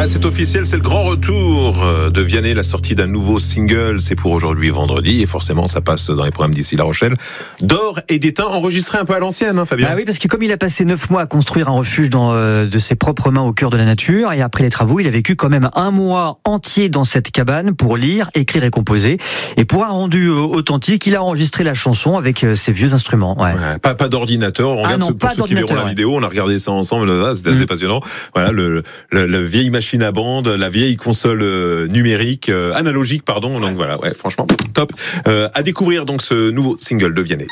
Ah, c'est officiel, c'est le grand retour de Vianney, la sortie d'un nouveau single. C'est pour aujourd'hui, vendredi, et forcément, ça passe dans les programmes d'ici La Rochelle. D'or et d'étain, enregistré un peu à l'ancienne, hein, Fabien. Ah oui, parce que comme il a passé 9 mois à construire un refuge de ses propres mains au cœur de la nature, et après les travaux, il a vécu quand même un mois entier dans cette cabane pour lire, écrire et composer. Et pour un rendu authentique, il a enregistré la chanson avec ses vieux instruments. Ouais. Ouais, pas d'ordinateur. On regarde pour ceux qui verront la vidéo, on a regardé ça ensemble. C'était assez passionnant. Voilà, la vieille machine à bande, la vieille console numérique, analogique, pardon. Donc voilà, ouais, franchement, top. À découvrir donc ce nouveau single de Vianney.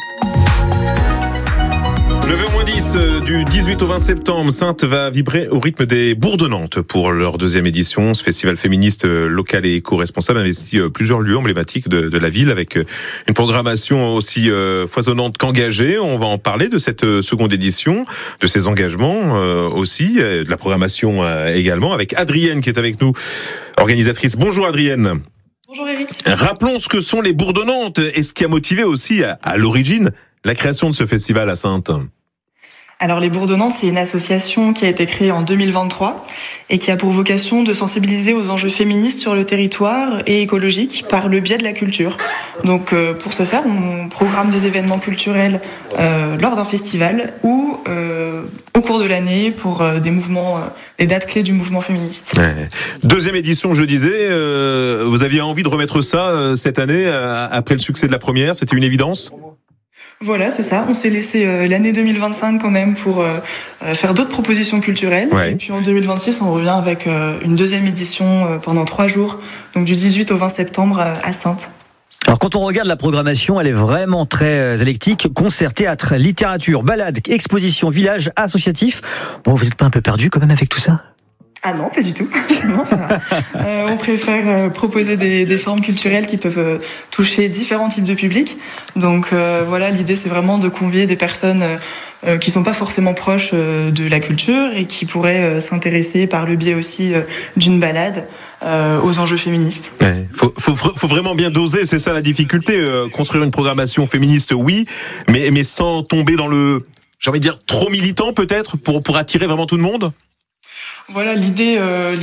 9h-10 du 18 au 20 septembre, Saintes va vibrer au rythme des Bourdonnantes pour leur deuxième édition. Ce festival féministe local et éco-responsable investit plusieurs lieux emblématiques de la ville avec une programmation aussi foisonnante qu'engagée. On va en parler de cette seconde édition, de ses engagements aussi, de la programmation également, avec Adrienne qui est avec nous, organisatrice. Bonjour Adrienne. Bonjour Eric. Rappelons ce que sont les Bourdonnantes et ce qui a motivé aussi à l'origine la création de ce festival à Saintes. Alors les Bourdonnantes, c'est une association qui a été créée en 2023 et qui a pour vocation de sensibiliser aux enjeux féministes sur le territoire et écologique par le biais de la culture. Donc pour ce faire, on programme des événements culturels lors d'un festival ou au cours de l'année pour des dates clés du mouvement féministe. Ouais. Deuxième édition, je disais, vous aviez envie de remettre ça cette année après le succès de la première, c'était une évidence ? Voilà, c'est ça. On s'est laissé l'année 2025 quand même pour faire d'autres propositions culturelles. Ouais. Et puis en 2026, on revient avec une deuxième édition pendant 3 jours, donc du 18 au 20 septembre à Saintes. Alors quand on regarde la programmation, elle est vraiment très éclectique. Concert, théâtre, littérature, balade, exposition, village, associatif. Bon, vous n'êtes pas un peu perdu quand même avec tout ça ? Ah non, pas du tout. Non, ça. On préfère proposer des formes culturelles qui peuvent toucher différents types de publics. Donc voilà, l'idée c'est vraiment de convier des personnes qui sont pas forcément proches de la culture et qui pourraient s'intéresser par le biais aussi d'une balade aux enjeux féministes. Ouais. Faut vraiment bien doser, c'est ça la difficulté. Construire une programmation féministe, oui, mais sans tomber dans le, j'ai envie de dire, trop militant peut-être pour attirer vraiment tout le monde. Voilà, l'idée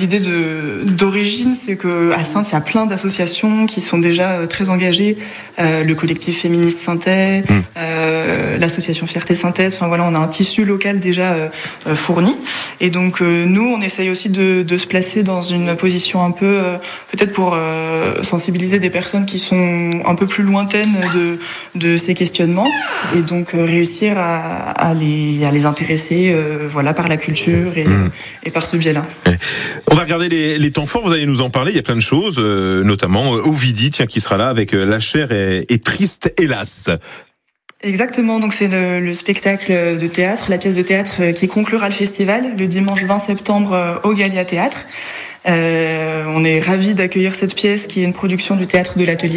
d'origine, c'est que à Saintes, il y a plein d'associations qui sont déjà très engagées. Le collectif féministe Saintais, l'association Fierté Saintaise. Enfin voilà, on a un tissu local déjà fourni. Et donc nous, on essaye aussi de se placer dans une position un peu, peut-être pour sensibiliser des personnes qui sont un peu plus lointaines de ces questionnements, et donc réussir à les intéresser, voilà, par la culture et par ce biais-là. On va regarder les temps forts, vous allez nous en parler, il y a plein de choses, notamment Ovidie, qui sera là avec La chair est triste, hélas. Exactement, donc c'est le spectacle de théâtre, la pièce de théâtre qui conclura le festival le dimanche 20 septembre au Gallia Théâtre. On est ravis d'accueillir cette pièce qui est une production du Théâtre de l'Atelier.